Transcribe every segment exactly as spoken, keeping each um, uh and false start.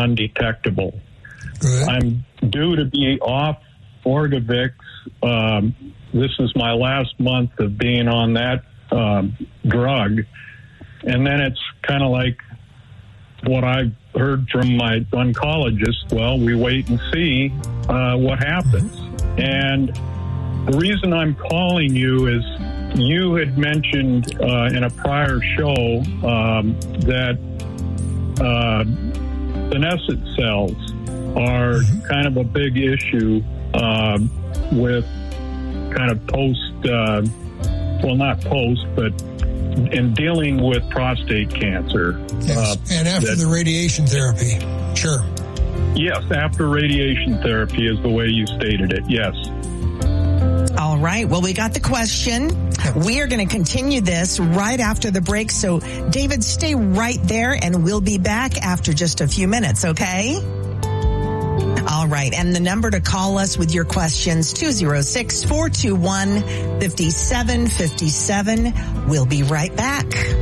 undetectable. Good. I'm due to be off Orgovyx. Um, this is my last month of being on that um, drug. And then it's kind of like what I've heard from my oncologist. Well, we wait and see uh, what happens. And the reason I'm calling you is you had mentioned uh, in a prior show um, that uh, senescent cells are kind of a big issue uh, with kind of post, uh, well, not post, but in dealing with prostate cancer. Yes, uh, and after that, the radiation therapy, sure. Yes, after radiation therapy is the way you stated it, yes. All right. Well, we got the question. We are going to continue this right after the break. So, David, stay right there, and we'll be back after just a few minutes, okay? All right. And the number to call us with your questions, two oh six, four two one, five seven five seven. We'll be right back.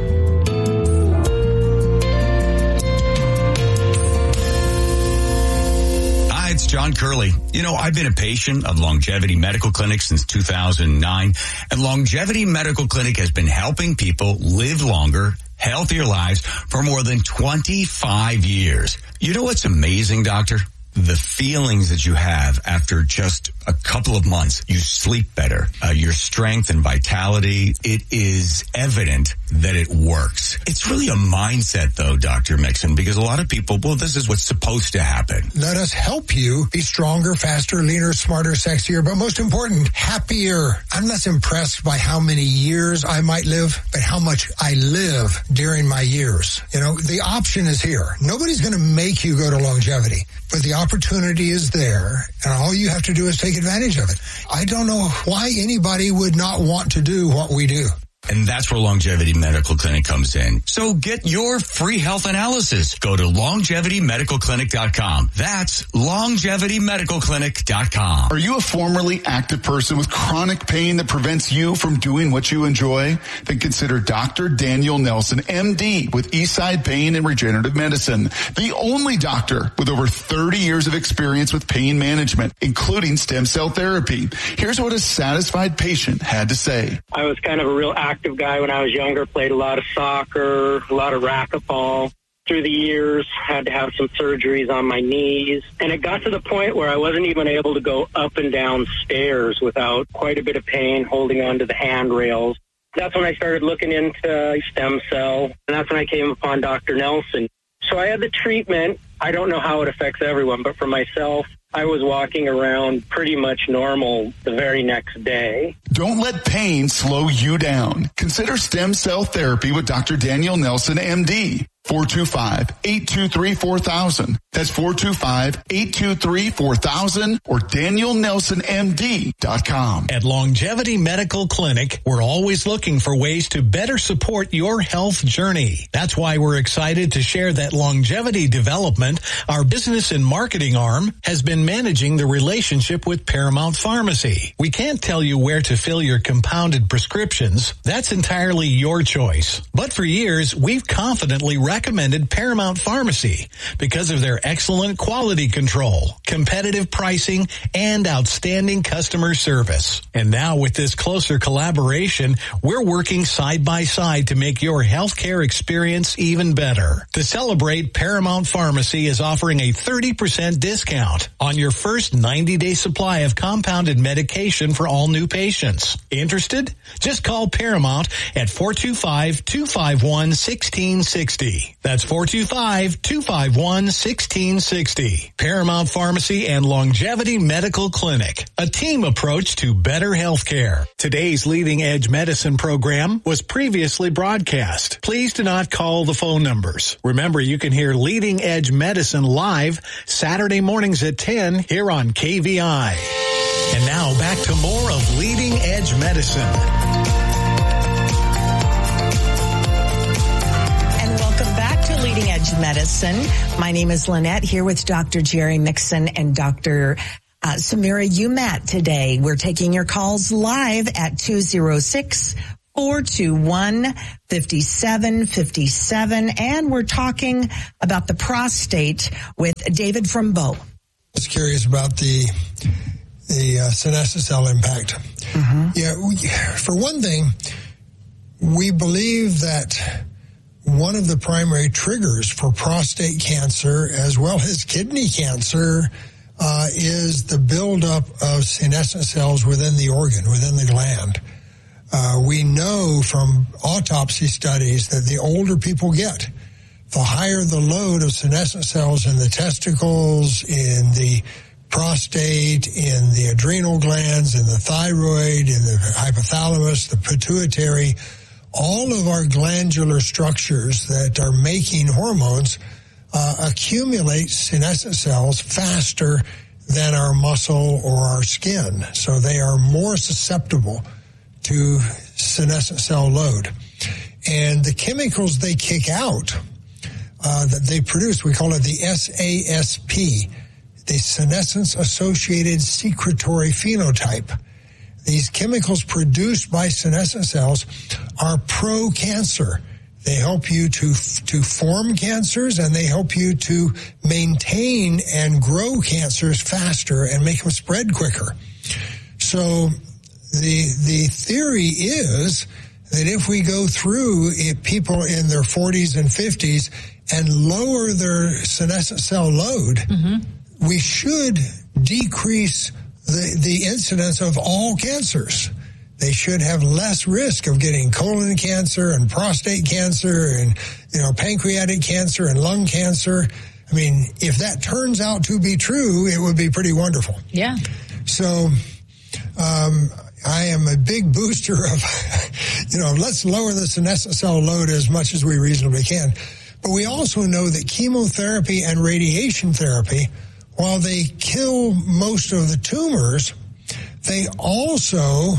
It's John Curley. You know, I've been a patient of Longevity Medical Clinic since two thousand nine, and Longevity Medical Clinic has been helping people live longer, healthier lives for more than twenty-five years. You know what's amazing, doctor? The feelings that you have after just a couple of months. You sleep better. Uh, your strength and vitality, it is evident that it works. It's really a mindset, though, Doctor Mixon, because a lot of people, well, this is what's supposed to happen. Let us help you be stronger, faster, leaner, smarter, sexier, but most important, happier. I'm less impressed by how many years I might live, but how much I live during my years. You know, the option is here. Nobody's going to make you go to longevity, but the opportunity is there, and all you have to do is take advantage of it. I don't know why anybody would not want to do what we do. And that's where Longevity Medical Clinic comes in. So get your free health analysis. Go to longevity medical clinic dot com. That's longevity medical clinic dot com. Are you a formerly active person with chronic pain that prevents you from doing what you enjoy? Then consider Doctor Daniel Nelson, M D, with Eastside Pain and Regenerative Medicine. The only doctor with over thirty years of experience with pain management, including stem cell therapy. Here's what a satisfied patient had to say. I was kind of a real active active guy when I was younger, played a lot of soccer, a lot of racquetball. Through the years, had to have some surgeries on my knees. And it got to the point where I wasn't even able to go up and down stairs without quite a bit of pain holding onto the handrails. That's when I started looking into stem cell, and that's when I came upon Doctor Nelson. So I had the treatment. I don't know how it affects everyone, but for myself, I was walking around pretty much normal the very next day. Don't let pain slow you down. Consider stem cell therapy with Doctor Daniel Nelson, M D. four two five, eight two three, four thousand. That's four two five, eight two three, four thousand or daniel nelson m d dot com. At Longevity Medical Clinic, we're always looking for ways to better support your health journey. That's why we're excited to share that Longevity Development, our business and marketing arm, has been managing the relationship with Paramount Pharmacy. We can't tell you where to fill your compounded prescriptions. That's entirely your choice. But for years, we've confidently recommended Paramount Pharmacy because of their excellent quality control, competitive pricing, and outstanding customer service. And now with this closer collaboration, we're working side by side to make your healthcare experience even better. To celebrate, Paramount Pharmacy is offering a thirty percent discount on your first ninety-day supply of compounded medication for all new patients. Interested? Just call Paramount at four two five, two five one, one six six zero. That's four two five, two five one, one six six zero. Paramount Pharmacy and Longevity Medical Clinic, a team approach to better healthcare. Today's Leading Edge Medicine program was previously broadcast. Please do not call the phone numbers. Remember, you can hear Leading Edge Medicine live Saturday mornings at ten here on K V I. And now back to more of Leading Edge Medicine. Leading Edge Medicine. My name is Lynette, here with Doctor Jerry Mixon and Doctor Uh, Samira Umat today. We're taking your calls live at two oh six, four two one, five seven five seven. And we're talking about the prostate with David from Bow. I was curious about the the uh, senescent cell impact. Mm-hmm. Yeah, we, for one thing, we believe that one of the primary triggers for prostate cancer as well as kidney cancer uh, is the buildup of senescent cells within the organ, within the gland. Uh, we know from autopsy studies that the older people get, the higher the load of senescent cells in the testicles, in the prostate, in the adrenal glands, in the thyroid, in the hypothalamus, the pituitary, all of our glandular structures that are making hormones uh, accumulate senescent cells faster than our muscle or our skin. So they are more susceptible to senescent cell load. And the chemicals they kick out uh, that they produce, we call it the S A S P, the senescence-associated secretory phenotype. These chemicals produced by senescent cells are pro-cancer. They help you to to form cancers, and they help you to maintain and grow cancers faster and make them spread quicker. So the the theory is that if we go through it, people in their forties and fifties and lower their senescent cell load, mm-hmm. we should decrease the, the incidence of all cancers. They should have less risk of getting colon cancer and prostate cancer and, you know, pancreatic cancer and lung cancer. I mean, if that turns out to be true, it would be pretty wonderful. Yeah. So, um, I am a big booster of, you know, let's lower the senescent cell load as much as we reasonably can. But we also know that chemotherapy and radiation therapy, while they kill most of the tumors, they also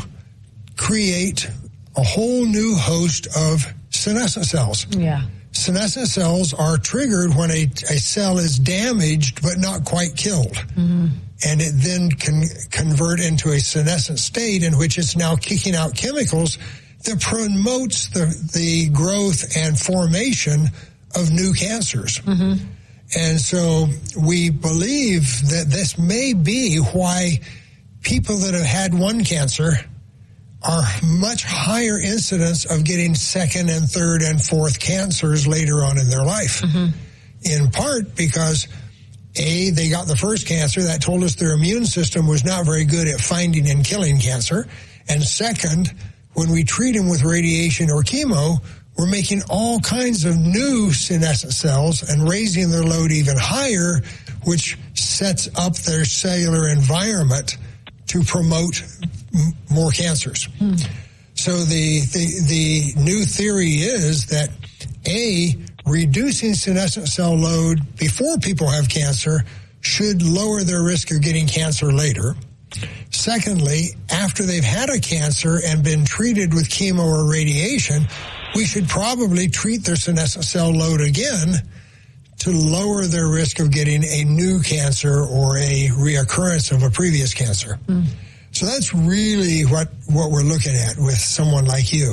create a whole new host of senescent cells. Yeah. Senescent cells are triggered when a, a cell is damaged but not quite killed. Mm-hmm. And it then can convert into a senescent state in which it's now kicking out chemicals that promotes the, the growth and formation of new cancers. Mm-hmm. And so we believe that this may be why people that have had one cancer are much higher incidence of getting second and third and fourth cancers later on in their life. Mm-hmm. In part because, A, they got the first cancer. That told us their immune system was not very good at finding and killing cancer. And second, when we treat them with radiation or chemo, we're making all kinds of new senescent cells and raising their load even higher, which sets up their cellular environment to promote m- more cancers. Hmm. So the, the, the new theory is that, A, reducing senescent cell load before people have cancer should lower their risk of getting cancer later. Secondly, after they've had a cancer and been treated with chemo or radiation, we should probably treat their senescent cell load again to lower their risk of getting a new cancer or a reoccurrence of a previous cancer. Mm. So that's really what, what we're looking at with someone like you.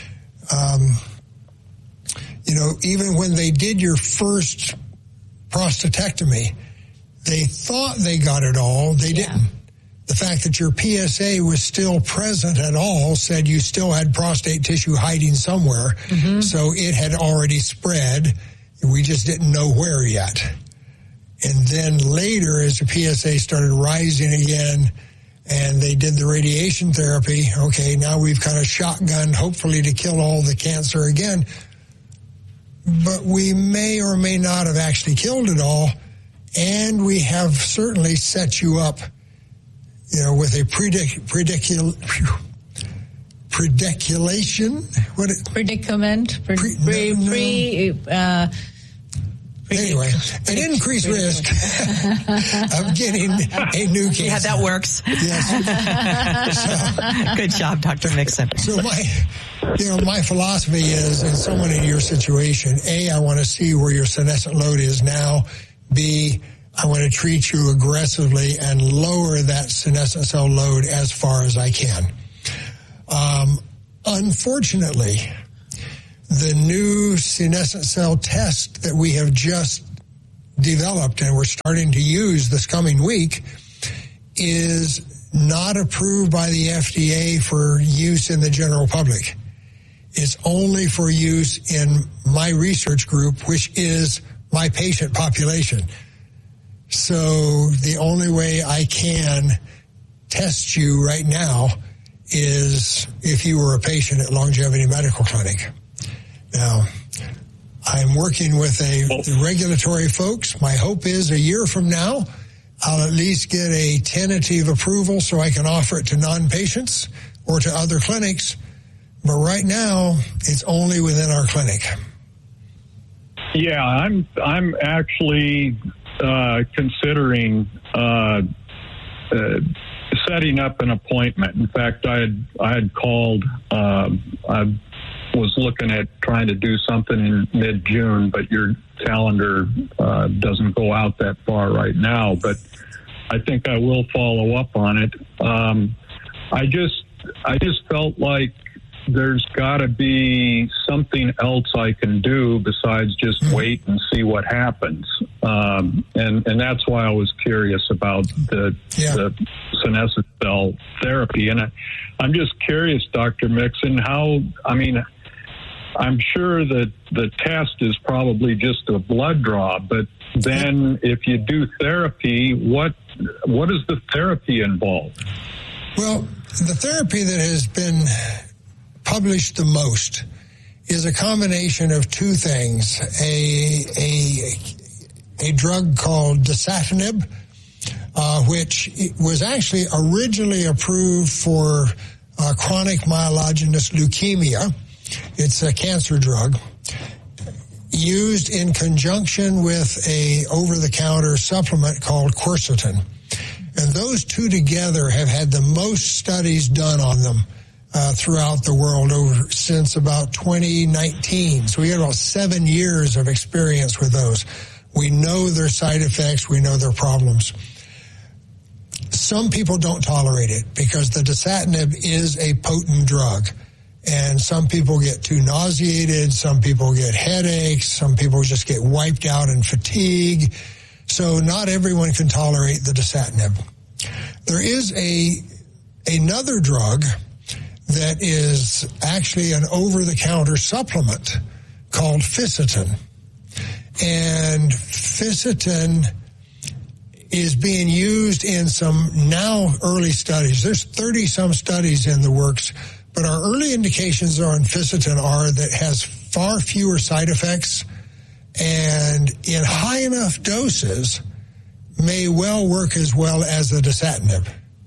Um, you know, even when they did your first prostatectomy, they thought they got it all. They yeah. didn't. The fact that your P S A was still present at all said you still had prostate tissue hiding somewhere. Mm-hmm. So it had already spread. We just didn't know where yet. And then later, as the P S A started rising again and they did the radiation therapy, okay, now we've kind of shotgunned, hopefully to kill all the cancer again. But we may or may not have actually killed it all. And we have certainly set you up, you know, with a predic, predicul, prediculation, what it, predicament, pre, pre, pre, no, no. pre uh, anyway, an increased risk of getting a new cancer. Yeah, that works. Yes. So, good job, Doctor Mixon. So my, you know, my philosophy is, in someone in your situation, A, I want to see where your senescent load is now. B, I want to treat you aggressively and lower that senescent cell load as far as I can. Um, Unfortunately, the new senescent cell test that we have just developed and we're starting to use this coming week is not approved by the F D A for use in the general public. It's only for use in my research group, which is my patient population. So the only way I can test you right now is if you were a patient at Longevity Medical Clinic. Now, I'm working with a the regulatory folks. My hope is a year from now, I'll at least get a tentative approval so I can offer it to non-patients or to other clinics. But right now, it's only within our clinic. Yeah, I'm I'm actually uh, considering uh, uh, setting up an appointment. In fact, I had I had called. Uh, I was looking at trying to do something in mid-June, but your calendar uh, doesn't go out that far right now. But I think I will follow up on it. Um, I just I just felt like there's got to be something else I can do besides just wait and see what happens. Um, and, and that's why I was curious about the, yeah. the senescent cell therapy. And I, I'm just curious, Doctor Mixon, how, I mean, I'm sure that the test is probably just a blood draw, but then if you do therapy, what what does the therapy involve? Well, the therapy that has been published the most is a combination of two things. A a, a drug called dasatinib, uh, which was actually originally approved for uh, chronic myelogenous leukemia. It's a cancer drug used in conjunction with a over-the-counter supplement called quercetin. And those two together have had the most studies done on them Uh, throughout the world over since about twenty nineteen. So we had about seven years of experience with those. We know their side effects. We know their problems. Some people don't tolerate it because the dasatinib is a potent drug. And some people get too nauseated. Some people get headaches. Some people just get wiped out in fatigue. So not everyone can tolerate the dasatinib. There is a another drug that is actually an over-the-counter supplement called Fisetin. And Fisetin is being used in some now early studies. There's thirty-some studies in the works, but our early indications on Fisetin are that it has far fewer side effects and in high enough doses may well work as well as the dasatinib.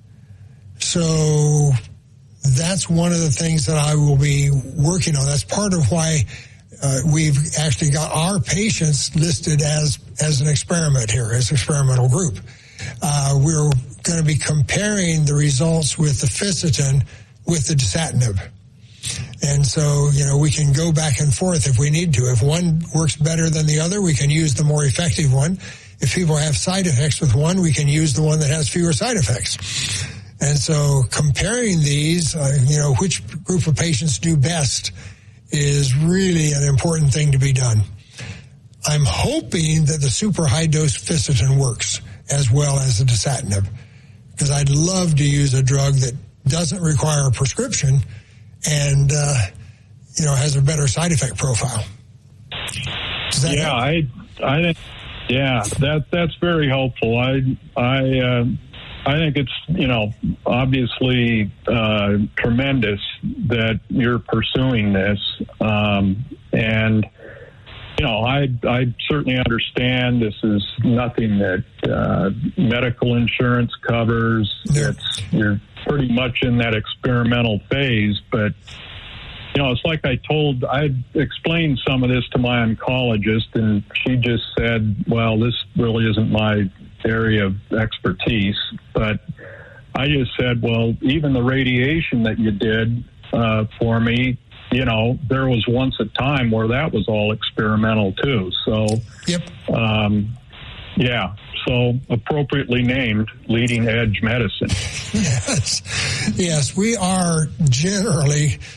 So that's one of the things that I will be working on. That's part of why uh, we've actually got our patients listed as as an experiment here, as an experimental group. Uh, we're going to be comparing the results with the Fisetin with the dasatinib. And so, you know, we can go back and forth if we need to. If one works better than the other, we can use the more effective one. If people have side effects with one, we can use the one that has fewer side effects. And so comparing these, uh, you know, which group of patients do best is really an important thing to be done. I'm hoping that the super high dose Fisetin works as well as the dasatinib, because I'd love to use a drug that doesn't require a prescription and, uh, you know, has a better side effect profile. Does that yeah, help? I, I think, yeah, that, that's very helpful. I, I, uh, I think it's, you know, obviously uh, tremendous that you're pursuing this. Um, and, you know, I, I certainly understand this is nothing that uh, medical insurance covers. Yeah. It's, you're pretty much in that experimental phase. But, you know, it's like I told, I explained some of this to my oncologist, and she just said, well, this really isn't my area of expertise. But I just said, well, even the radiation that you did uh, for me, you know, there was once a time where that was all experimental too. So, yep. um, yeah, so appropriately named leading edge medicine. Yes, yes, we are generally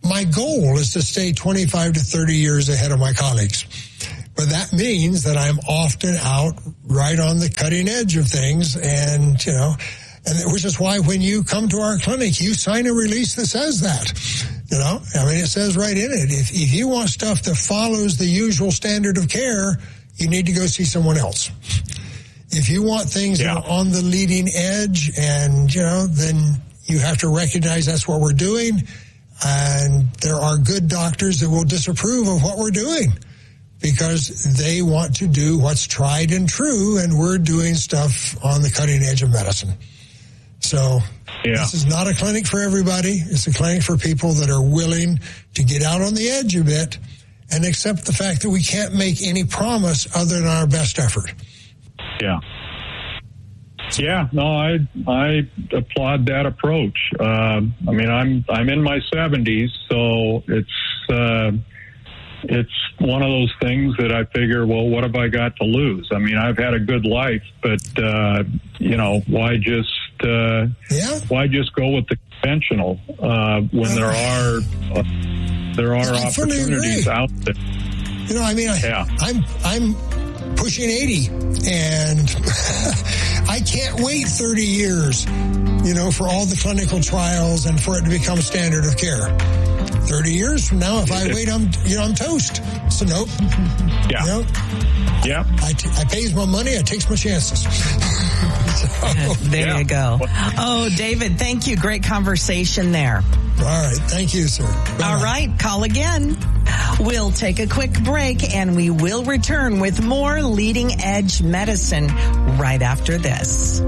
My goal is to stay twenty-five to thirty years ahead of my colleagues. But that means that I'm often out right on the cutting edge of things, and, you know, and which is why when you come to our clinic, you sign a release that says that. You know, I mean, it says right in it, if, if you want stuff that follows the usual standard of care, you need to go see someone else. If you want things yeah. that are on the leading edge, and, you know, then you have to recognize that's what we're doing. And there are good doctors that will disapprove of what we're doing because they want to do what's tried and true, and we're doing stuff on the cutting edge of medicine. So yeah. This is not a clinic for everybody. It's a clinic for people that are willing to get out on the edge a bit and accept the fact that we can't make any promise other than our best effort. Yeah. Yeah, no, I I applaud that approach. Uh, I mean, I'm I'm in my seventies, so it's uh, it's one of those things that I figure, well, what have I got to lose? I mean, I've had a good life, but uh, you know, why just uh, yeah. why just go with the conventional uh, when there are uh, there are I opportunities out there? You know, I mean, I, yeah. I'm I'm. pushing eighty, and I can't wait thirty years, you know, for all the clinical trials and for it to become standard of care. thirty years from now, if I wait, I'm, you know, I'm toast. So nope. Yeah. You know, yeah. I, t- I pays my money, I takes my chances. So, there yeah. you go. Oh, David, thank you. Great conversation there. All right. Thank you, sir. Bye. All right. Call again. We'll take a quick break and we will return with more Leading Edge Medicine right after this.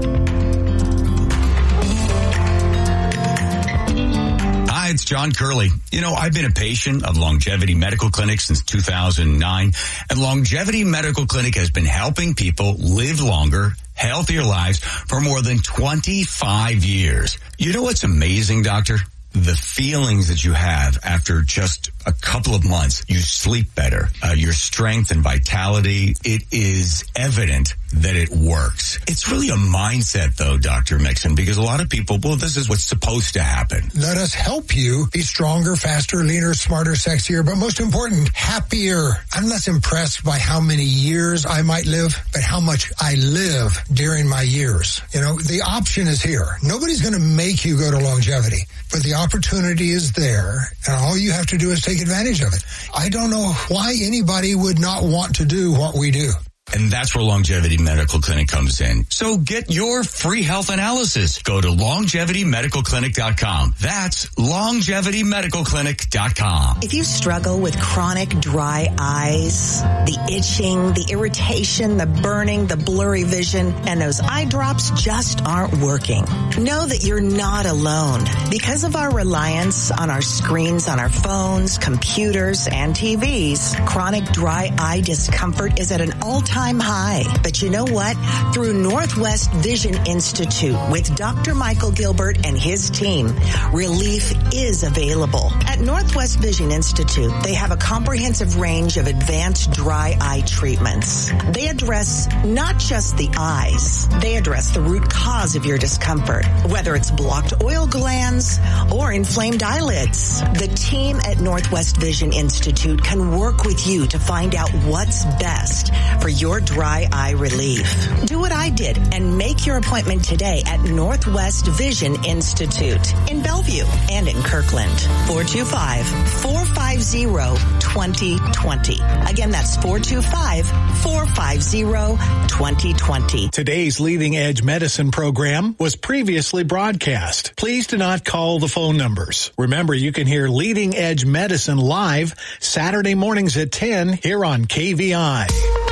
Hi, it's John Curley. You know, I've been a patient of Longevity Medical Clinic since two thousand nine, and Longevity Medical Clinic has been helping people live longer, healthier lives for more than twenty-five years. You know what's amazing, doctor? The feelings that you have after just a couple of months. You sleep better. Uh, your strength and vitality, it is evident that it works. It's really a mindset, though, Doctor Mixon, because a lot of people, well, this is what's supposed to happen. Let us help you be stronger, faster, leaner, smarter, sexier, but most important, happier. I'm less impressed by how many years I might live, but how much I live during my years. You know, the option is here. Nobody's going to make you go to longevity, but the opportunity is there, and all you have to do is take advantage of it. I don't know why anybody would not want to do what we do. And that's where Longevity Medical Clinic comes in. So get your free health analysis. Go to longevity medical clinic dot com. That's longevity medical clinic dot com. If you struggle with chronic dry eyes, the itching, the irritation, the burning, the blurry vision, and those eye drops just aren't working, know that you're not alone. Because of our reliance on our screens, on our phones, computers, and T Vs, chronic dry eye discomfort is at an all-time high. But you know what? Through Northwest Vision Institute with Doctor Michael Gilbert and his team, relief is available. At Northwest Vision Institute, they have a comprehensive range of advanced dry eye treatments. They address not just the eyes, they address the root cause of your discomfort, whether it's blocked oil glands or inflamed eyelids. The team at Northwest Vision Institute can work with you to find out what's best for your Your dry eye relief. Do what I did and make your appointment today at Northwest Vision Institute in Bellevue and in Kirkland. four two five, four five zero, two zero two zero. Again, that's four two five, four five zero, two zero two zero. Today's Leading Edge Medicine program was previously broadcast. Please do not call the phone numbers. Remember, you can hear Leading Edge Medicine live Saturday mornings at ten here on K V I.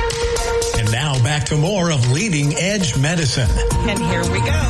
And now back to more of Leading Edge Medicine. And here we go.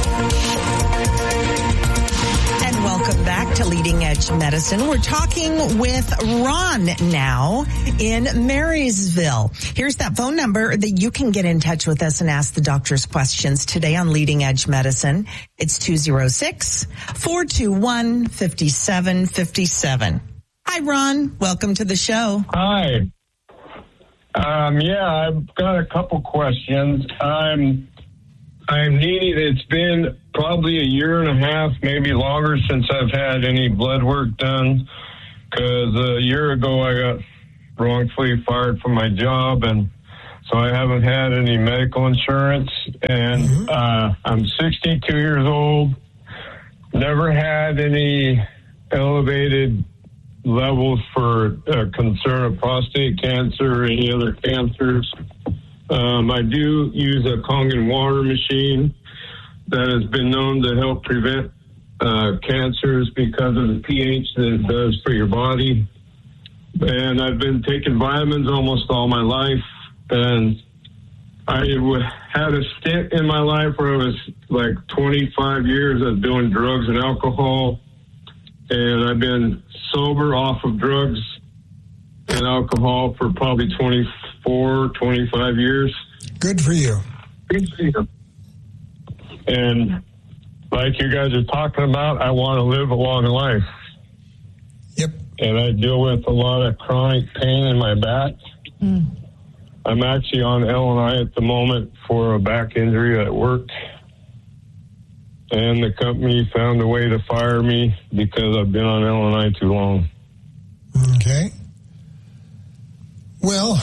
And welcome back to Leading Edge Medicine. We're talking with Ron now in Marysville. Here's that phone number that you can get in touch with us and ask the doctor's questions today on Leading Edge Medicine. It's two oh six, four two one, five seven five seven. Hi, Ron. Welcome to the show. Hi. Um, yeah, I've got a couple questions. I'm, I'm needing, it's been probably a year and a half, maybe longer, since I've had any blood work done. because a year ago I got wrongfully fired from my job, and so I haven't had any medical insurance, and mm-hmm. uh, I'm sixty-two years old, never had any elevated levels for uh, concern of prostate cancer or any other cancers. Um, I do use a Kangen water machine that has been known to help prevent uh, cancers because of the pH that it does for your body. And I've been taking vitamins almost all my life. And I w- had a stint in my life where I was like twenty-five years of doing drugs and alcohol. And I've been sober off of drugs and alcohol for probably twenty-four, twenty-five years. Good for you. Good for you. And like you guys are talking about, I want to live a long life. Yep. And I deal with a lot of chronic pain in my back. Mm. I'm actually on L and I at the moment for a back injury at work. And the company found a way to fire me because I've been on L and I too long. Okay. Well,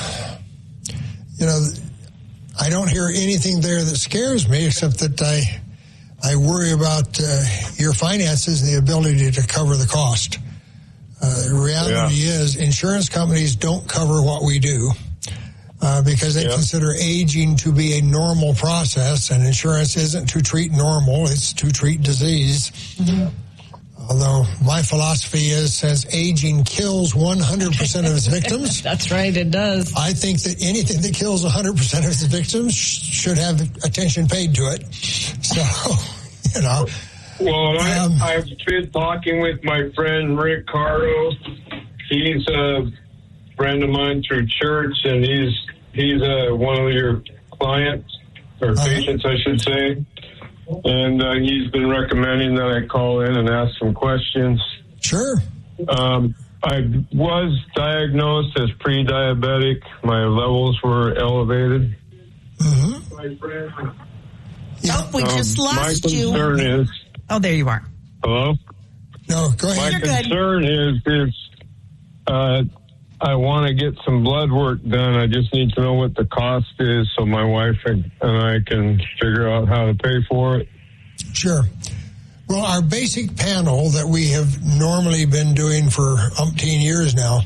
you know, I don't hear anything there that scares me except that I I worry about uh, your finances and the ability to cover the cost. Uh, the reality yeah. is insurance companies don't cover what we do uh, because they yeah. consider aging to be a normal process, and insurance isn't to treat normal, it's to treat disease. Mm-hmm. Although my philosophy is, since aging kills one hundred percent of its victims. That's right, it does. I think that anything that kills one hundred percent of its victims should have attention paid to it. So, you know. Well, um, I, I've been talking with my friend Rick Cardo. He's a friend of mine through church, and he's he's uh, one of your clients, or uh-huh. patients, I should say. And uh, he's been recommending that I call in and ask some questions. Sure. Um, I was diagnosed as pre-diabetic. My levels were elevated. Mm-hmm. My friend. Yeah. Oh, we just um, lost my you. concern is... Oh, there you are. Hello? No, go ahead. My You're concern good. is, is uh, I want to get some blood work done. I just need to know what the cost is so my wife and I can figure out how to pay for it. Sure. Well, our basic panel that we have normally been doing for umpteen years now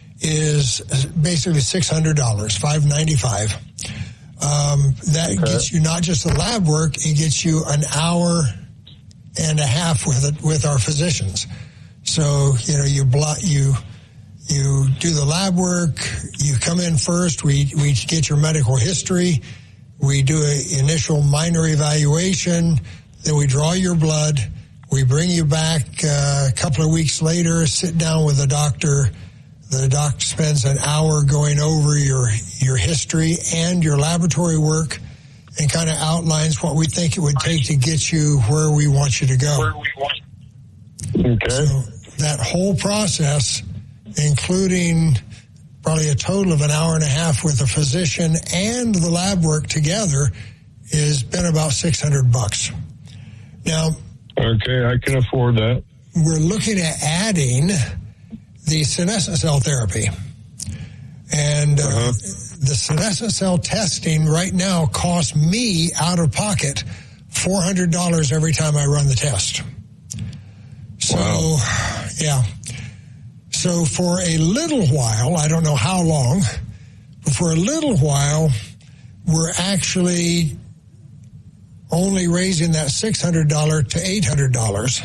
is basically six hundred dollars, five ninety-five. Um, that okay. gets you not just the lab work, it gets you an hour and a half with it, with our physicians. So, you know, you blot, you, you do the lab work, you come in first, we, we get your medical history, we do an initial minor evaluation, then we draw your blood, we bring you back uh, a couple of weeks later, sit down with the doctor. The doctor spends an hour going over your, your history and your laboratory work and kind of outlines what we think it would take to get you where we want you to go. Where we want. Okay. So that whole process, including probably a total of an hour and a half with the physician and the lab work together, has been about six hundred bucks. Now, okay, I can afford that. We're looking at adding the senescent cell therapy. And uh, uh-huh. the senescent cell testing right now costs me out of pocket four hundred dollars every time I run the test. So, wow. yeah. So for a little while, I don't know how long, but for a little while, we're actually only raising that six hundred dollars to eight hundred dollars.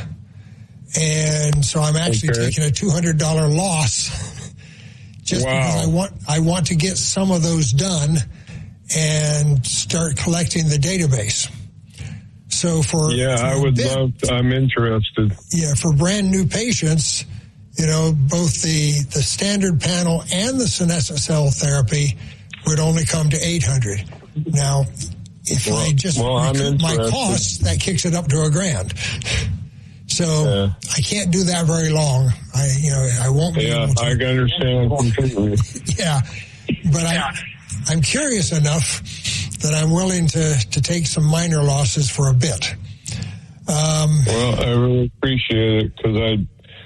And so I'm actually okay. taking a two hundred dollars loss just wow. because I want I want to get some of those done and start collecting the database. So for yeah, for I would bit, love to, I'm interested. Yeah, for brand new patients, you know, both the the standard panel and the senescent cell therapy would only come to eight hundred dollars. Now, if well, I just well, recoup my costs, that kicks it up to a grand. So yeah. I can't do that very long. I, you know, I won't be yeah, able to. I understand completely. yeah, but I, I'm curious enough that I'm willing to, to take some minor losses for a bit. Um, well, I really appreciate it because I,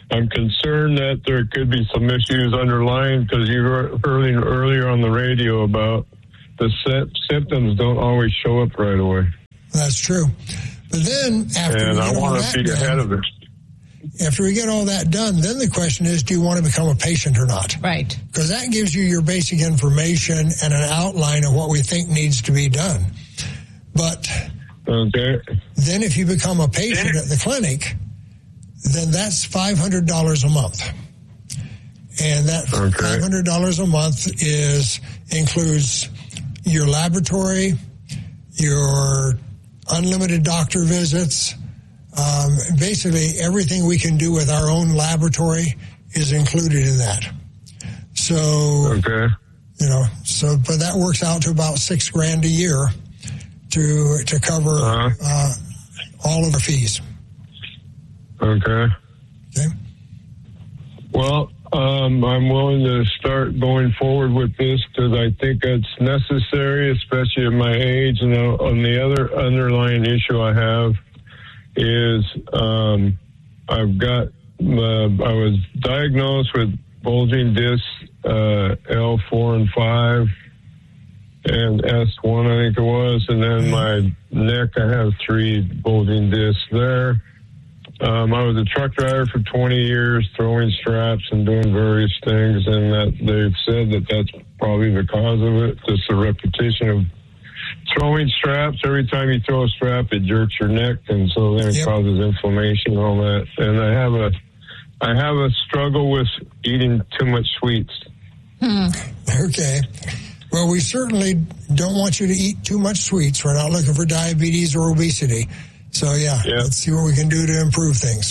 I'm concerned that there could be some issues underlying because you were earlier earlier on the radio about the symptoms don't always show up right away. That's true. But then after and we I get all want that to be done, ahead of it. After we get all that done, then the question is, do you want to become a patient or not? Right. Because that gives you your basic information and an outline of what we think needs to be done. But okay. then if you become a patient at the clinic, then that's five hundred dollars a month. And that okay. five hundred dollars a month is includes your laboratory, your unlimited doctor visits. Um, basically, everything we can do with our own laboratory is included in that. So, okay. you know, so but that works out to about six grand a year to to cover uh-huh. uh, all of the fees. Okay. Okay. Well, um, I'm willing to start going forward with this because I think it's necessary, especially at my age. And on the other underlying issue I have is um, I've got uh, I was diagnosed with bulging disc uh, L four and five and S one, I think it was, and then my neck I have three bulging discs there. Um, I was a truck driver for twenty years, throwing straps and doing various things, and that they've said that that's probably the cause of it. Just the repetition of throwing straps. Every time you throw a strap, it jerks your neck, and so then it yep. causes inflammation and all that. And I have a, I have a struggle with eating too much sweets. Hmm. Okay. Well, we certainly don't want you to eat too much sweets. We're not looking for diabetes or obesity. So, yeah, yep. let's see what we can do to improve things.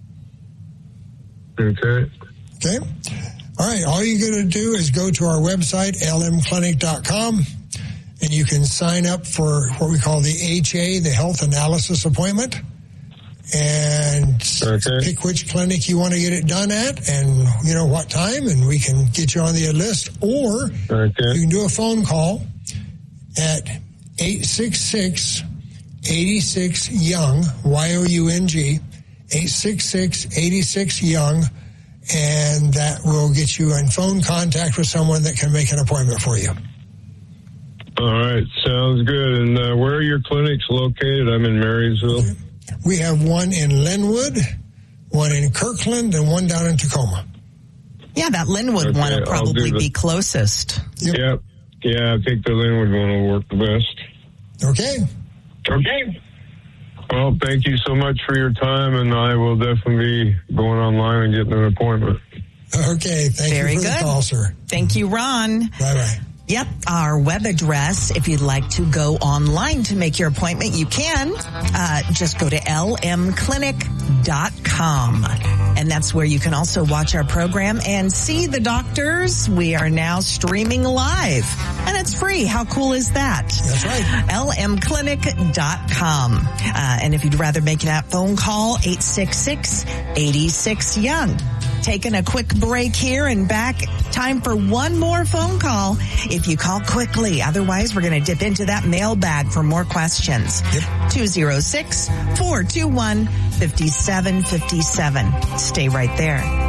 Okay. Okay. All right. All you got to do is go to our website, l m clinic dot com, and you can sign up for what we call the H A, the Health Analysis Appointment, and okay. pick which clinic you want to get it done at and, you know, what time, and we can get you on the list. Or okay. you can do a phone call at eight six six, eight six, young, Y O U N G, eight six six, eight six, young, and that will get you in phone contact with someone that can make an appointment for you. All right, sounds good. And uh, where are your clinics located? I'm in Marysville. We have one in Linwood, one in Kirkland, and one down in Tacoma. Yeah, that Linwood okay, one will probably be closest. Yep. yep. Yeah, I think the Linwood one will work the best. Okay. Okay. Well, thank you so much for your time, and I will definitely be going online and getting an appointment. Okay. Thank Very you for good. the call, sir. Thank you, Ron. Bye-bye. Yep, our web address, if you'd like to go online to make your appointment, you can. Uh, just go to l m clinic dot com. And that's where you can also watch our program and see the doctors. We are now streaming live, and it's free. How cool is that? That's right. l m clinic dot com. Uh, and if you'd rather make that phone call, eight six six, eight six, young. Taking a quick break here and back. Time for one more phone call if you call quickly. Otherwise, we're going to dip into that mailbag for more questions. Yep. two oh six, four two one, five seven five seven. Stay right there.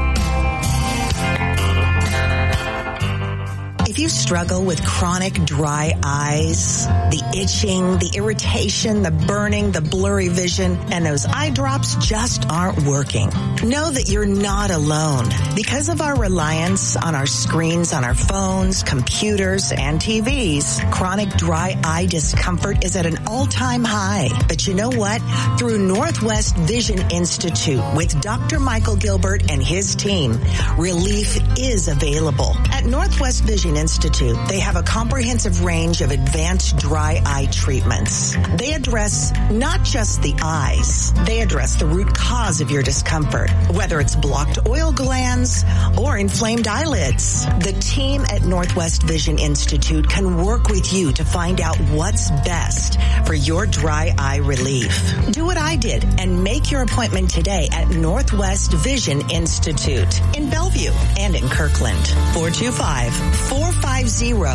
If you struggle with chronic dry eyes, the itching, the irritation, the burning, the blurry vision, and those eye drops just aren't working, know that you're not alone. Because of our reliance on our screens, on our phones, computers, and T Vs, chronic dry eye discomfort is at an all-time high. But you know what? Through Northwest Vision Institute with Doctor Michael Gilbert and his team, relief is available. At Northwest Vision Institute, they have a comprehensive range of advanced dry eye treatments. They address not just the eyes, they address the root cause of your discomfort, whether it's blocked oil glands or inflamed eyelids. The team at Northwest Vision Institute can work with you to find out what's best for your dry eye relief. Do what I did and make your appointment today at Northwest Vision Institute in Bellevue and in Kirkland. four two five, four five zero, two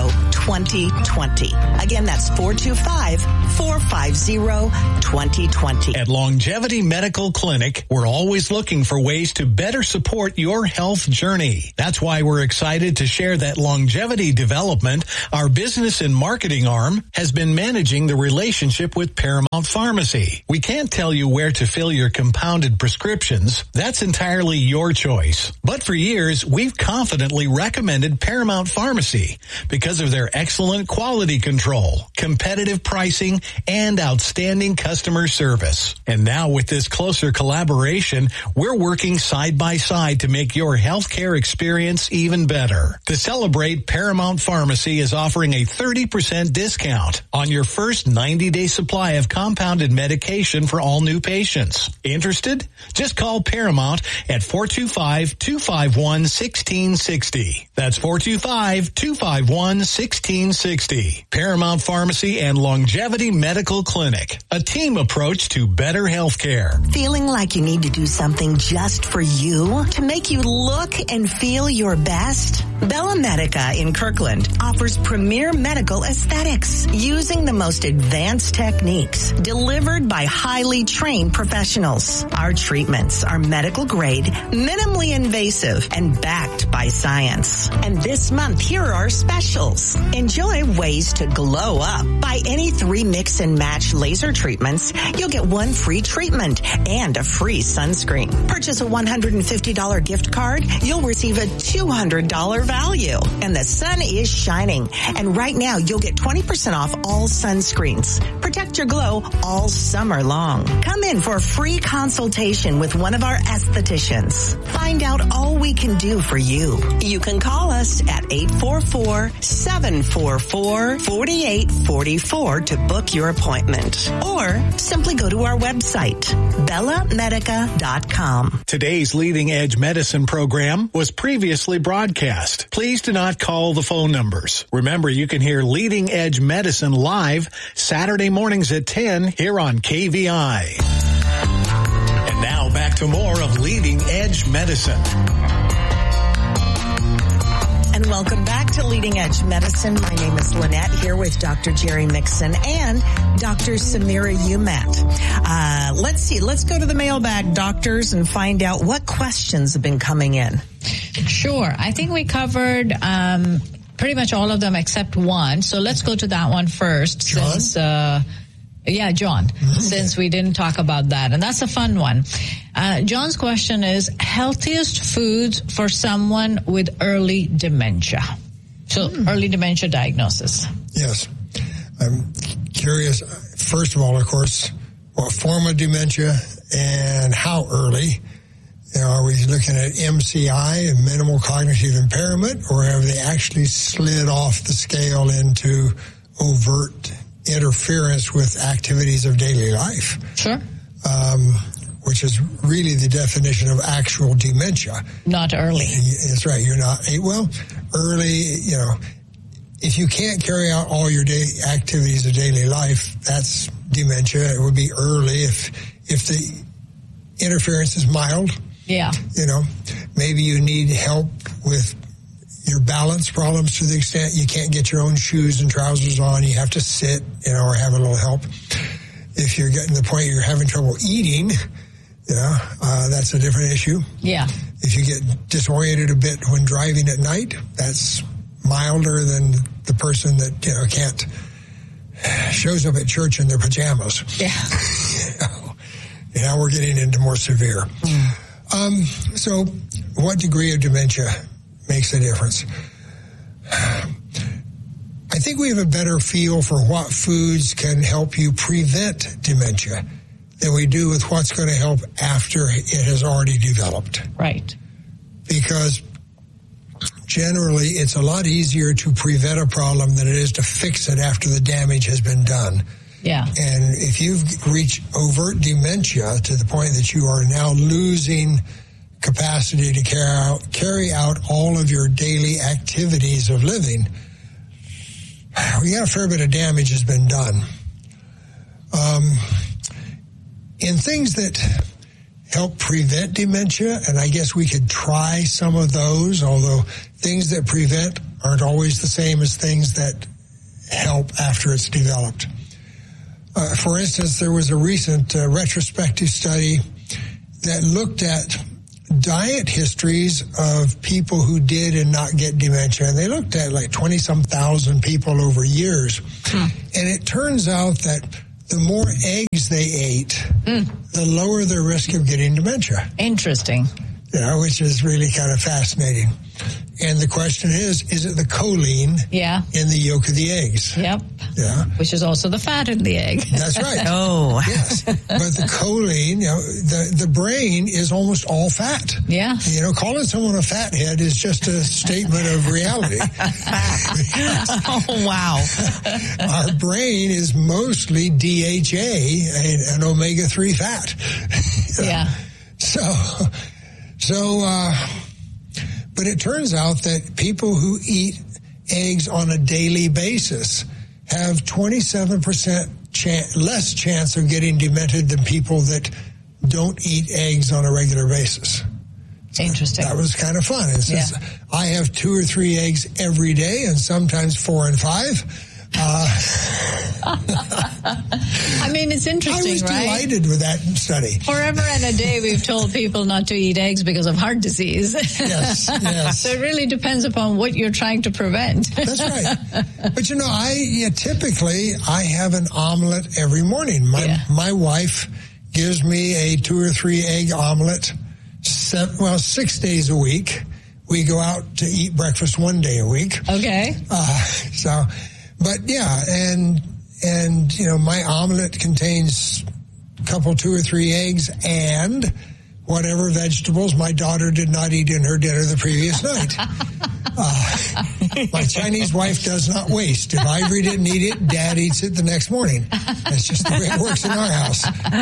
twenty twenty. Again, that's four two five, four five zero, twenty twenty. At Longevity Medical Clinic, we're always looking for ways to better support your health journey. That's why we're excited to share that Longevity Development, our business and marketing arm, has been managing the relationship with Paramount Pharmacy. We can't tell you where to fill your compounded prescriptions. That's entirely your choice. But for years, we've confidently recommended Paramount Pharmacy because of their excellent quality control, competitive pricing, and outstanding customer service. And now with this closer collaboration, we're working side by side to make your healthcare experience even better. To celebrate, Paramount Pharmacy is offering a thirty percent discount on your first ninety-day supply of compounded medication for all new patients. Interested? Just call Paramount at four two five, two five one, one six six zero. That's four two five, two five one, one six six zero. Paramount Pharmacy and Longevity Medical Clinic. A team approach to better health care. Feeling like you need to do something just for you to make you look and feel your best? Bella Medica in Kirkland offers premier medical aesthetics using the most advanced techniques delivered by highly trained professionals. Our treatments are medical grade, minimally invasive, and backed by science. And this month, here are our specials. Enjoy ways to glow up. Buy any three mix and match laser treatments, you'll get one free treatment and a free sunscreen. Purchase a one hundred fifty dollars gift card, you'll receive a two hundred dollars value. And the sun is shining. And right now, you'll get twenty percent off all sunscreens. Protect your glow all summer long. Come in for a free consultation with one of our estheticians. Find out all we can do for you. You can call us at eight four four, seven four four, four eight four four to book your appointment. Or simply go to our website, bella medica dot com. Today's Leading Edge Medicine program was previously broadcast. Please do not call the phone numbers. Remember, you can hear Leading Edge Medicine live Saturday mornings at ten here on K V I. And now back to more of Leading Edge Medicine. And welcome back to Leading Edge Medicine. My name is Lynette, here with Doctor Jerry Mixon and Doctor Samira Umat. Uh, let's see. Let's go to the mailbag, doctors, and find out what questions have been coming in. Sure. I think we covered um, pretty much all of them except one. So let's go to that one first. John? Since, uh, yeah, John, mm-hmm. since we didn't talk about that. And that's a fun one. Uh, John's question is, healthiest foods for someone with early dementia. So mm. early dementia diagnosis. Yes. I'm curious, first of all, of course, what form of dementia and how early. You know, are we looking at M C I, minimal cognitive impairment, or have they actually slid off the scale into overt interference with activities of daily life? Sure. Um, which is really the definition of actual dementia. Not early. That's right. You're not, well, early, you know, if you can't carry out all your day activities of daily life, that's dementia. It would be early if, if the interference is mild. Yeah. You know, maybe you need help with your balance problems to the extent you can't get your own shoes and trousers on. You have to sit, you know, or have a little help. If you're getting to the point you're having trouble eating, you know, uh, that's a different issue. Yeah. If you get disoriented a bit when driving at night, that's milder than the person that, you know, can't, shows up at church in their pajamas. Yeah. You know, now we're getting into more severe. Mm. Um, so what degree of dementia makes a difference? I think we have a better feel for what foods can help you prevent dementia than we do with what's going to help after it has already developed. Right. Because generally it's a lot easier to prevent a problem than it is to fix it after the damage has been done. Yeah. And if you've reached overt dementia to the point that you are now losing capacity to carry out, carry out all of your daily activities of living, we got a fair bit of damage has been done. Um, in things that help prevent dementia, and I guess we could try some of those, although things that prevent aren't always the same as things that help after it's developed. Uh, for instance, there was a recent uh, retrospective study that looked at diet histories of people who did and not get dementia. And they looked at like twenty-some thousand people over years. Hmm. And it turns out that the more eggs they ate, mm. the lower their risk of getting dementia. Interesting. You know, which is really kind of fascinating. And the question is, is it the choline yeah. in the yolk of the eggs? Yep. Yeah. Which is also the fat in the egg. That's right. Oh. Yes. But the choline, you know, the, the brain is almost all fat. Yeah. You know, calling someone a fathead is just a statement of reality. Oh, wow. Our brain is mostly D H A, an omega three fat. Yeah. So, so, uh, but it turns out that people who eat eggs on a daily basis have twenty-seven percent chan- less chance of getting demented than people that don't eat eggs on a regular basis. So interesting. That was kind of fun. And since yeah. I have two or three eggs every day and sometimes four and five, Uh, I mean, it's interesting, I was right? delighted with that study. Forever and a day, we've told people not to eat eggs because of heart disease. Yes, yes. So it really depends upon what you're trying to prevent. That's right. But, you know, I yeah, typically, I have an omelet every morning. My yeah. my wife gives me a two or three egg omelet, seven, well, six days a week. We go out to eat breakfast one day a week. Okay. Uh, so... But yeah, and, and, you know, my omelet contains a couple, two or three eggs and whatever vegetables my daughter did not eat in her dinner the previous night. Uh, my Chinese wife does not waste. If Ivory didn't eat it, Dad eats it the next morning. That's just the way it works in our house.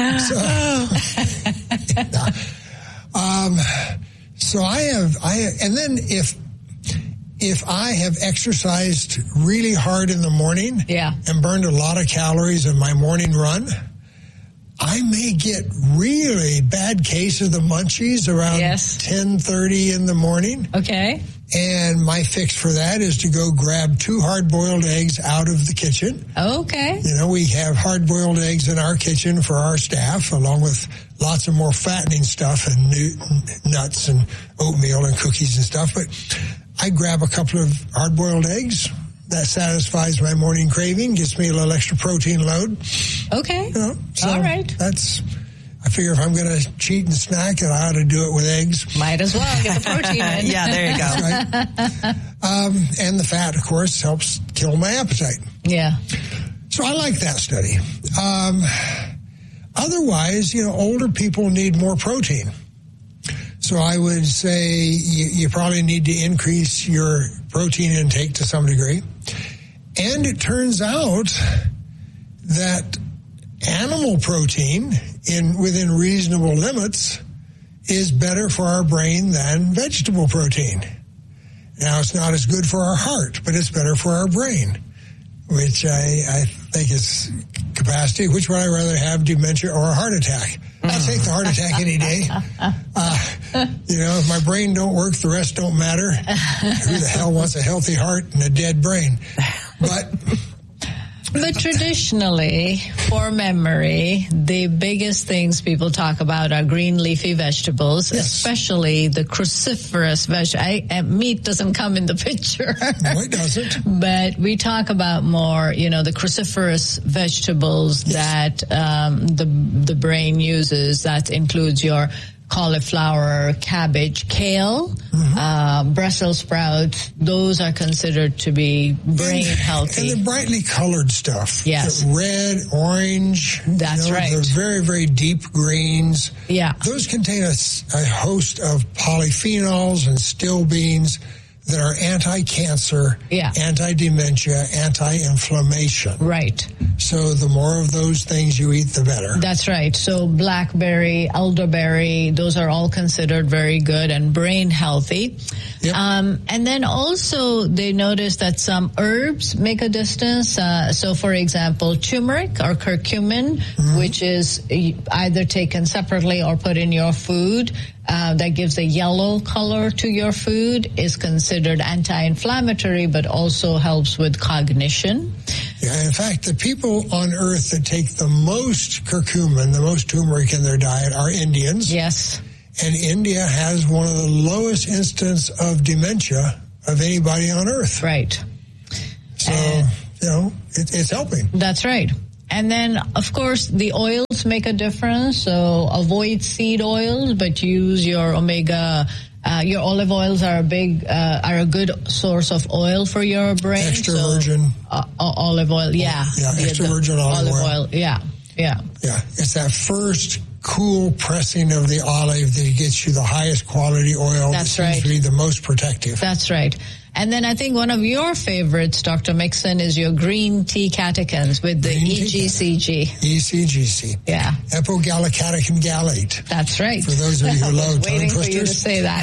So, yeah. um, so I have, I have, and then if, If I have exercised really hard in the morning yeah. and burned a lot of calories in my morning run, I may get really bad case of the munchies around yes. ten thirty in the morning. Okay. And my fix for that is to go grab two hard-boiled eggs out of the kitchen. Okay. You know, we have hard-boiled eggs in our kitchen for our staff, along with lots of more fattening stuff and nuts and oatmeal and cookies and stuff. But I grab a couple of hard-boiled eggs. That satisfies my morning craving, gives me a little extra protein load. Okay. You know, so all right. That's, I figure if I'm going to cheat and snack, I ought to do it with eggs. Might as well get the protein in. Yeah, there you go. Right. Um, and the fat, of course, helps kill my appetite. Yeah. So I like that study. Um, otherwise, you know, older people need more protein. So I would say you, you probably need to increase your protein intake to some degree. And it turns out that animal protein in within reasonable limits is better for our brain than vegetable protein. Now, it's not as good for our heart, but it's better for our brain, which I, I think is capacity. Which would I rather have, dementia or a heart attack? I'll take the heart attack any day. Uh, you know, if my brain don't work, the rest don't matter. Who the hell wants a healthy heart and a dead brain? But... But traditionally, for memory, the biggest things people talk about are green leafy vegetables, yes. especially the cruciferous vegetables. Meat doesn't come in the picture. No, it doesn't. But we talk about more, you know, the cruciferous vegetables yes. that um, the the brain uses. That includes your cauliflower, cabbage, kale, mm-hmm. uh, Brussels sprouts. Those are considered to be brain and, healthy. And the brightly colored stuff. Yes. The red, orange. That's you know, right. The very, very deep greens. Yeah. Those contain a, a host of polyphenols and stilbenes that are anti-cancer, yeah. anti-dementia, anti-inflammation. Right. So the more of those things you eat, the better. That's right. So blackberry, elderberry, those are all considered very good and brain healthy. Yep. Um, and then also they noticed that some herbs make a difference. Uh, so for example, turmeric or curcumin, mm-hmm. which is either taken separately or put in your food, uh, that gives a yellow color to your food is considered anti-inflammatory, but also helps with cognition. Yeah, in fact, the people on Earth that take the most curcumin, the most turmeric in their diet, are Indians. Yes. And India has one of the lowest incidence of dementia of anybody on Earth. Right. So, and you know, it, it's helping. That's right. And then, of course, the oils make a difference. So avoid seed oils, but use your omega. Uh, your olive oils are a big, uh, are a good source of oil for your brain. Extra so, virgin. Uh, olive oil, yeah. Yeah, the, extra the virgin olive, olive oil. oil. Yeah, yeah. Yeah, it's that first cool pressing of the olive that gets you the highest quality oil. That's that right. seems to be the most protective. That's right. And then I think one of your favorites, Doctor Mixon, is your green tea catechins with the Green E G C G. E C G C. Yeah. Epogallocatechin gallate. That's right. For those of you who love tongue Waiting twisters. for you to say that.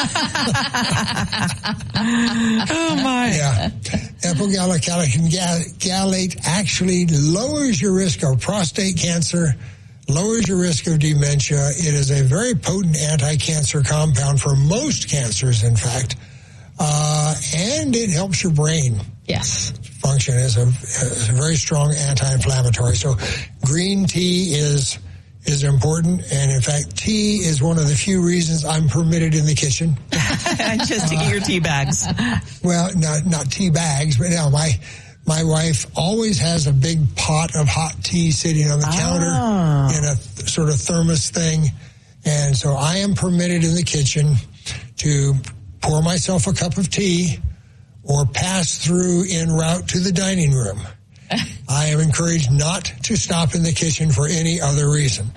Oh, my. Yeah. Epogallocatechin gallate actually lowers your risk of prostate cancer, lowers your risk of dementia. It is a very potent anti-cancer compound for most cancers, in fact. Uh, and it helps your brain Yes. function as a, as a very strong anti-inflammatory. So green tea is is important, and in fact, tea is one of the few reasons I'm permitted in the kitchen. Just to eat your tea bags. Well, not not tea bags, but now my my wife always has a big pot of hot tea sitting on the Oh. counter in a th- sort of thermos thing, and so I am permitted in the kitchen to pour myself a cup of tea or pass through en route to the dining room. I am encouraged not to stop in the kitchen for any other reason.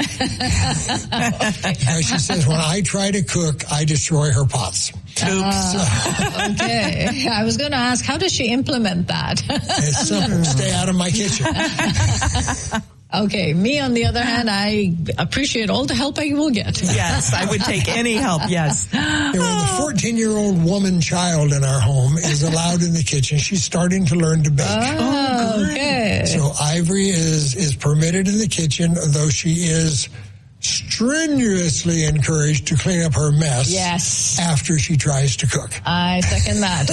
She says, when I try to cook, I destroy her pots. Uh, okay. I was going to ask, how does she implement that? It's something, stay out of my kitchen. Okay. Me, on the other hand, I appreciate all the help I will get. Yes, I would take any help, yes. Yeah, when the fourteen-year-old woman child in our home is allowed in the kitchen, she's starting to learn to bake. Oh, okay. So Ivory is, is permitted in the kitchen, though she is strenuously encouraged to clean up her mess Yes. after she tries to cook. I second that.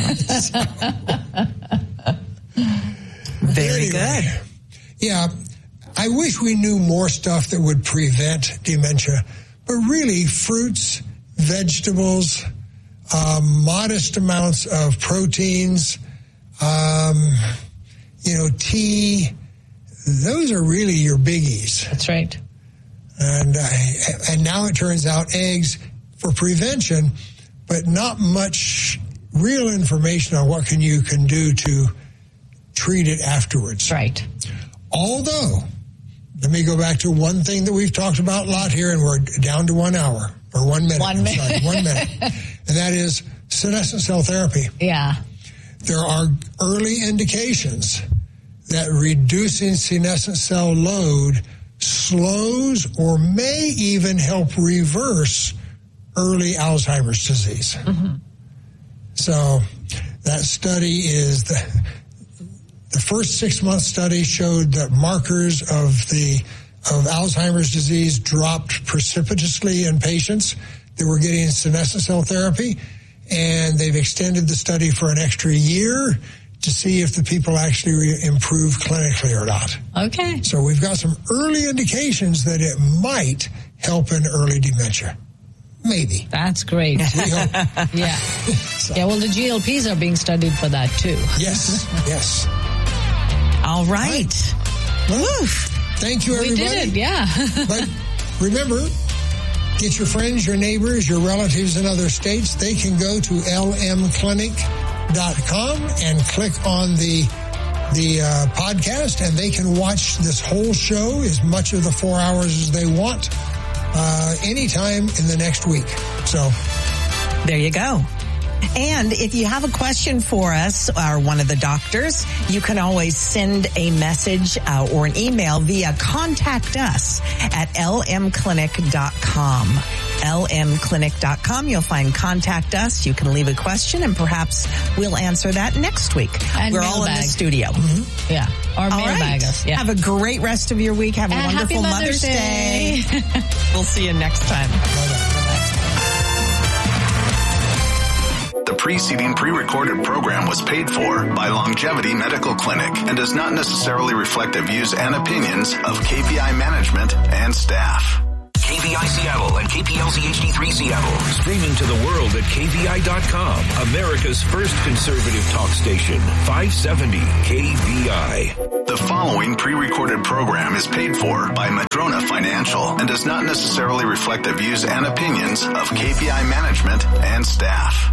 Very Anyway, good. Yeah, I wish we knew more stuff that would prevent dementia, but really fruits, vegetables, um, modest amounts of proteins, um, you know, tea, those are really your biggies. That's right. And uh, and now it turns out eggs for prevention, but not much real information on what can you can do to treat it afterwards. Right. Although, let me go back to one thing that we've talked about a lot here, and we're down to one hour or one minute. One I'm minute. sorry, one minute, and that is senescent cell therapy. Yeah. There are early indications that reducing senescent cell load slows or may even help reverse early Alzheimer's disease. Mm-hmm. So that study is the, the first six-month study showed that markers of the of Alzheimer's disease dropped precipitously in patients that were getting senescent cell therapy, and they've extended the study for an extra year to see if the people actually re- improve clinically or not. Okay. So we've got some early indications that it might help in early dementia. Maybe. That's great. We hope. Yeah. Yeah, well, the G L Ps are being studied for that, too. Yes, yes. All right. Well, thank you, We everybody. did it, yeah. But remember, get your friends, your neighbors, your relatives in other states. They can go to l m clinic dot com and click on the the uh, podcast, and they can watch this whole show, as much of the four hours as they want, uh, anytime in the next week. So There you go. And if you have a question for us or one of the doctors, you can always send a message uh, or an email via contact us at l m clinic dot com. l m clinic dot com. You'll find contact us. You can leave a question, and perhaps we'll answer that next week. And We're all in the mailbag. studio. Mm-hmm. Yeah. Or All mailbag right. us. Yeah. Have a great rest of your week. Have a And wonderful happy Mother's Day. Day. We'll see you next time. bye-bye. preceding pre-recorded program was paid for by Longevity Medical Clinic and does not necessarily reflect the views and opinions of K V I management and staff. K V I Seattle and K P L Z H D three Seattle. Streaming to the world at K V I dot com. America's first conservative talk station. five seventy K V I. The following pre-recorded program is paid for by Madrona Financial and does not necessarily reflect the views and opinions of K V I management and staff.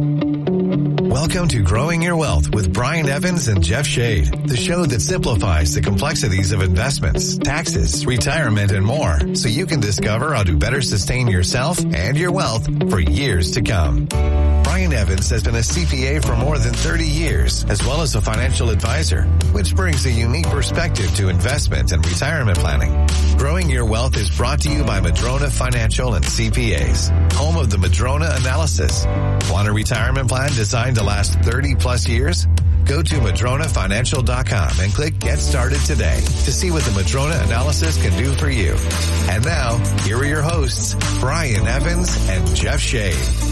Welcome to Growing Your Wealth with Brian Evans and Jeff Shade, the show that simplifies the complexities of investments, taxes, retirement, and more, so you can discover how to better sustain yourself and your wealth for years to come. Brian Evans has been a C P A for more than thirty years, as well as a financial advisor, which brings a unique perspective to investment and retirement planning. Growing Your Wealth is brought to you by Madrona Financial and C P As, home of the Madrona Analysis. Want a retirement plan designed to last thirty plus years? Go to Madrona Financial dot com and click Get Started today to see what the Madrona Analysis can do for you. And now, here are your hosts, Brian Evans and Jeff Shade.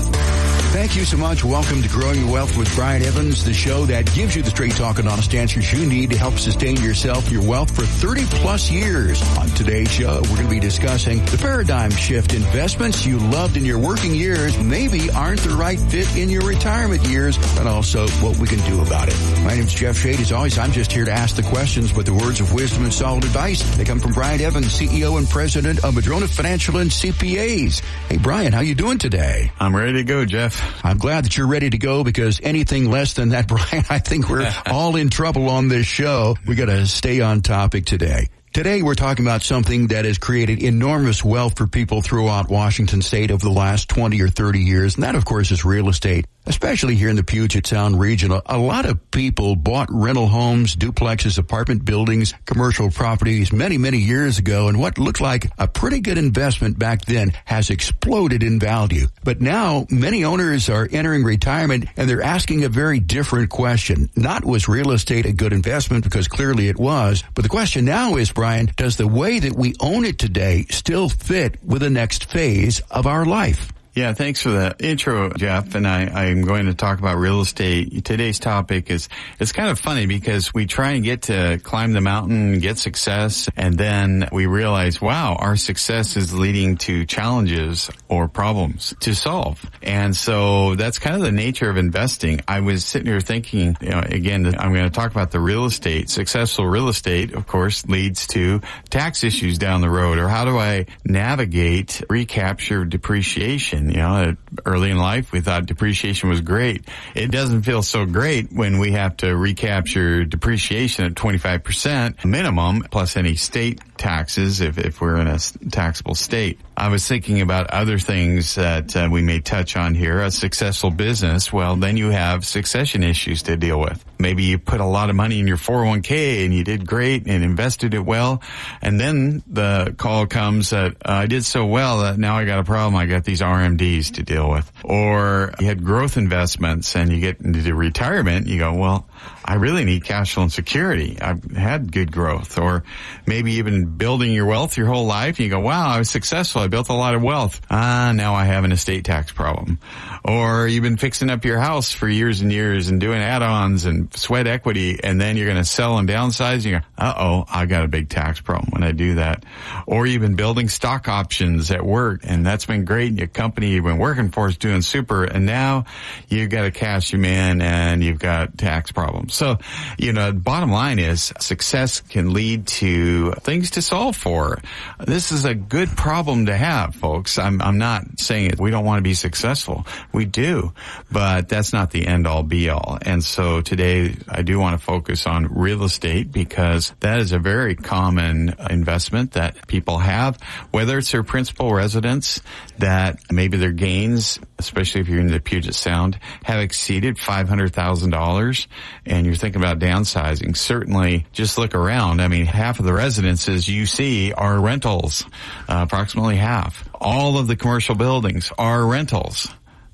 Thank you so much. Welcome to Growing Your Wealth with Brian Evans, the show that gives you the straight talk and honest answers you need to help sustain yourself and your wealth for thirty plus years. On today's show, we're going to be discussing the paradigm shift. Investments you loved in your working years maybe aren't the right fit in your retirement years, and also what we can do about it. My name's Jeff Shade. As always, I'm just here to ask the questions with the words of wisdom and solid advice. They come from Brian Evans, C E O and President of Madrona Financial and C P As. Hey, Brian, how you doing today? I'm ready to go, Jeff. I'm glad that you're ready to go, because anything less than that, Brian, I think we're all in trouble on this show. We got to stay on topic today. Today, we're talking about something that has created enormous wealth for people throughout Washington State over the last twenty or thirty years, and that, of course, is real estate. Especially here in the Puget Sound region, a lot of people bought rental homes, duplexes, apartment buildings, commercial properties many, many years ago, and what looked like a pretty good investment back then has exploded in value. But now, many owners are entering retirement, and they're asking a very different question. Not was real estate a good investment, because clearly it was, but the question now is, Brian, does the way that we own it today still fit with the next phase of our life? Yeah, thanks for the intro, Jeff. And I, I'm going to talk about real estate. Today's topic is, it's kind of funny because we try and get to climb the mountain, get success, and then we realize, wow, our success is leading to challenges or problems to solve. And so that's kind of the nature of investing. I was sitting here thinking, you know, again, I'm going to talk about the real estate. Successful real estate, of course, leads to tax issues down the road, or how do I navigate recapture depreciation? You know, early in life, we thought depreciation was great. It doesn't feel so great when we have to recapture depreciation at twenty-five percent minimum, plus any state taxes if, if we're in a taxable state. I was thinking about other things that uh, we may touch on here. A successful business, well, then you have succession issues to deal with. Maybe you put a lot of money in your four oh one k and you did great and invested it well, and then the call comes that uh, I did so well that now I got a problem. I got these R M Ds to deal with. Or you had growth investments and you get into retirement, you go, well, I really need cash flow and security. I've had good growth. Or maybe you've been building your wealth your whole life and you go, wow, I was successful. I built a lot of wealth. Ah, now I have an estate tax problem. Or you've been fixing up your house for years and years and doing add-ons and sweat equity, and then you're going to sell and downsize and you go, uh-oh, I got a big tax problem when I do that. Or you've been building stock options at work and that's been great, and your company you've been working for is doing super, and now you've got to cash them in and you've got tax problems. So, you know, bottom line is success can lead to things to solve for. This is a good problem to have, folks. I'm, I'm not saying it. We don't want to be successful. We do, but that's not the end all be all. And so today I do want to focus on real estate, because that is a very common investment that people have, whether it's their principal residence, that maybe their gains, especially if you're in the Puget Sound, have exceeded five hundred thousand dollars, and you're thinking about downsizing. Certainly, just look around. I mean, half of the residences you see are rentals, uh, approximately half. All of the commercial buildings are rentals.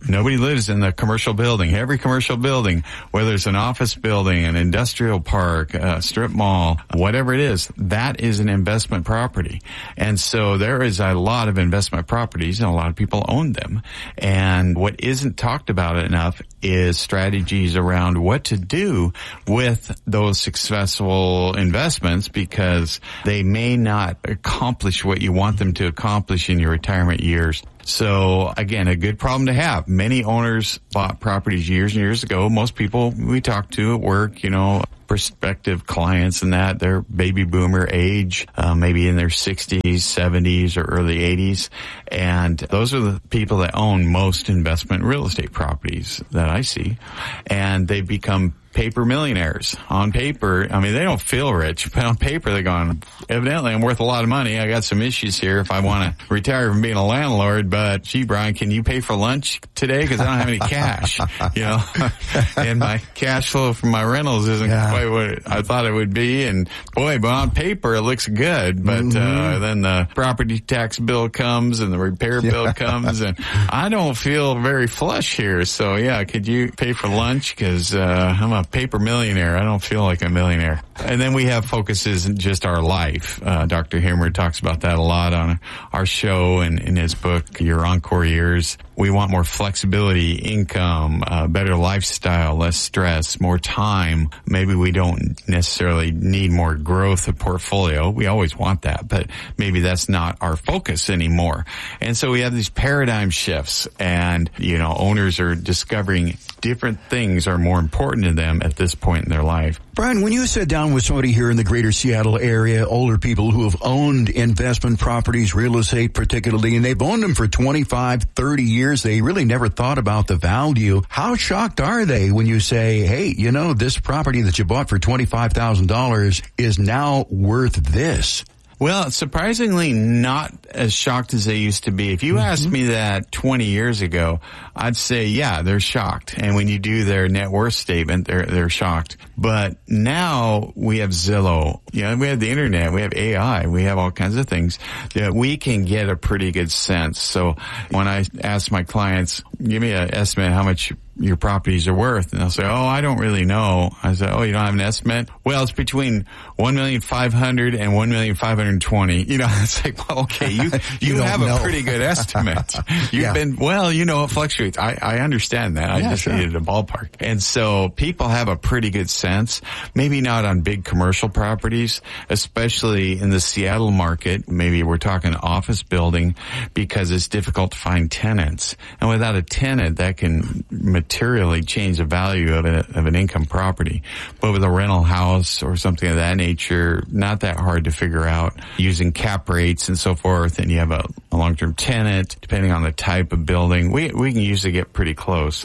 Nobody lives in the commercial building. Every commercial building, whether it's an office building, an industrial park, a strip mall, whatever it is, that is an investment property. And so there is a lot of investment properties, and a lot of people own them. And what isn't talked about enough is strategies around what to do with those successful investments, because they may not accomplish what you want them to accomplish in your retirement years. So again, a good problem to have. Many owners bought properties years and years ago. Most people we talk to at work, you know, prospective clients and that, they're baby boomer age, uh, maybe in their sixties, seventies, or early eighties. And those are the people that own most investment real estate properties that I see. And they become paper millionaires. On paper, I mean, they don't feel rich, but on paper they're going, evidently I'm worth a lot of money. I got some issues here if I want to retire from being a landlord, but gee, Brian, can you pay for lunch today? Because I don't have any cash, you know, and my cash flow from my rentals isn't yeah. quite what I thought it would be. And boy, but on paper it looks good, but mm-hmm. uh, then the property tax bill comes and the repair yeah. bill comes, and I don't feel very flush here. So yeah, could you pay for lunch? Because uh, I'm a paper millionaire. I don't feel like a millionaire. And then we have focuses in just our life. Uh, Doctor Himmer talks about that a lot on our show and in his book, Your Encore Years. We want more flexibility, income, uh, better lifestyle, less stress, more time. Maybe we don't necessarily need more growth of portfolio. We always want that, but maybe that's not our focus anymore. And so we have these paradigm shifts, and, you know, owners are discovering different things are more important to them at this point in their life. Brian, when you sit down with somebody here in the greater Seattle area, older people who have owned investment properties, real estate particularly, and they've owned them for twenty-five, thirty years, they really never thought about the value. How shocked are they when you say, hey, you know, this property that you bought for twenty-five thousand dollars is now worth this? Well, surprisingly not as shocked as they used to be. If you mm-hmm. asked me that twenty years ago, I'd say, yeah, they're shocked. And when you do their net worth statement, they're, they're shocked. But now we have Zillow, you know, we have the internet, we have A I, we have all kinds of things that we can get a pretty good sense. So when I ask my clients, give me an estimate how much your properties are worth, and they'll say, oh, I don't really know. I say, oh, you don't have an estimate? Well, it's between one million five hundred and one million five hundred twenty. You know, it's like, well, okay, you, you, you have know. a pretty good estimate. You've yeah. been, well, you know, it fluctuates. I, I understand that. I yeah, just sure. needed a ballpark. And so people have a pretty good sense, maybe not on big commercial properties, especially in the Seattle market. Maybe we're talking office building, because it's difficult to find tenants. And without a tenant, that can materially change the value of, a, of an income property. But with a rental house or something of that nature, not that hard to figure out using cap rates and so forth. And you have a, a long-term tenant, depending on the type of building, we, we can usually get pretty close.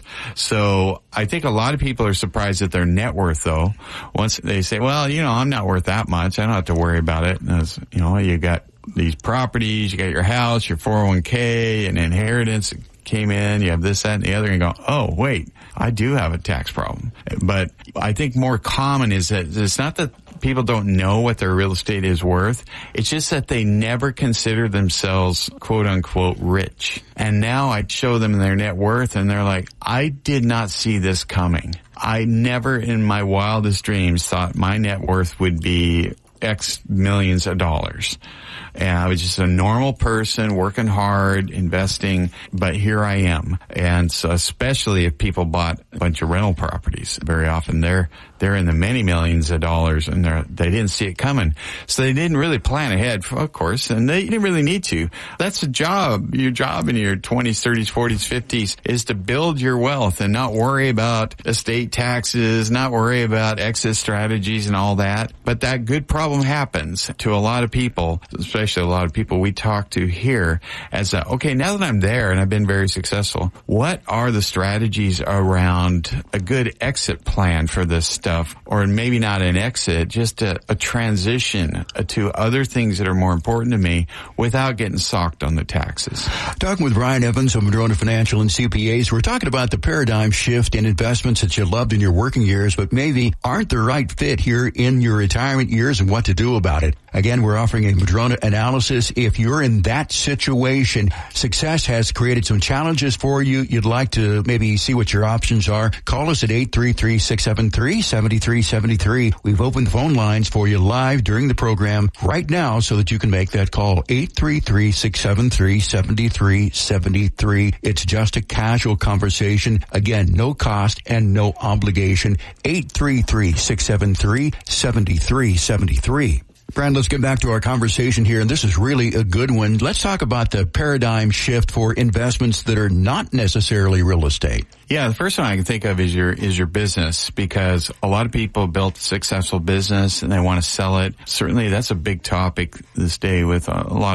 So I think a lot of people are surprised at their net worth, though. Once they say, well, you know, I'm not worth that much, I don't have to worry about it. And as, you know, you got these properties, you got your house, your four oh one k, and inheritance came in, you have this, that, and the other, and you go, oh, wait, I do have a tax problem. But I think more common is that it's not that people don't know what their real estate is worth. It's just that they never consider themselves, quote unquote, rich. And now I show them their net worth, and they're like, I did not see this coming. I never in my wildest dreams thought my net worth would be X millions of dollars. And I was just a normal person working hard, investing, but here I am. And so especially if people bought a bunch of rental properties, very often they're, they're in the many millions of dollars, and they're, they didn't see it coming. So they didn't really plan ahead, of course, and they didn't really need to. That's a job. Your job in your twenties, thirties, forties, fifties is to build your wealth and not worry about estate taxes, not worry about exit strategies and all that. But that good problem happens to a lot of people, especially a lot of people we talk to here, as a, okay, now that I'm there and I've been very successful, what are the strategies around a good exit plan for this stuff? Or maybe not an exit, just a, a transition to other things that are more important to me without getting socked on the taxes. Talking with Brian Evans of Madrona Financial and C P As, we're talking about the paradigm shift in investments that you loved in your working years, but maybe aren't the right fit here in your retirement years, and what to do about it. Again, we're offering a Madrona analysis. If you're in that situation, success has created some challenges for you. You'd like to maybe see what your options are. Call us at eight three three, six seven three, seven three seven three. We've opened the phone lines for you live during the program right now so that you can make that call. eight three three, six seven three, seven three seven three. It's just a casual conversation. Again, no cost and no obligation. eight three three, six seven three, seven three seven three. Brad, let's get back to our conversation here, and this is really a good one. Let's talk about the paradigm shift for investments that are not necessarily real estate. Yeah, the first one I can think of is your is your business, because a lot of people built a successful business and they want to sell it. Certainly, that's a big topic this day with a lot